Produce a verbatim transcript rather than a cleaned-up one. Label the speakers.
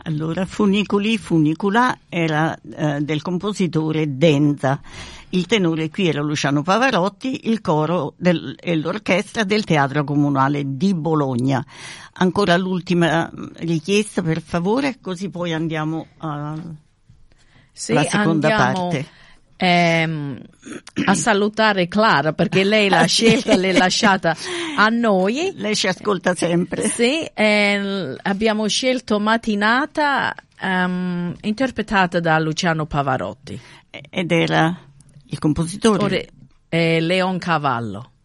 Speaker 1: Allora, Funiculi Funicula era eh, del compositore Denza. Il tenore qui era Luciano Pavarotti, il coro del, e l'orchestra del Teatro Comunale di Bologna. Ancora l'ultima richiesta, per favore, così poi andiamo alla
Speaker 2: sì,
Speaker 1: seconda
Speaker 2: andiamo,
Speaker 1: parte.
Speaker 2: Ehm, a salutare Clara, perché lei l'ha scelta, l'è lasciata a noi.
Speaker 1: Lei ci ascolta sempre.
Speaker 2: Sì, eh, abbiamo scelto Mattinata, um, interpretata da Luciano Pavarotti.
Speaker 1: Ed era il compositore?
Speaker 2: Ora, eh, Leon Cavallo.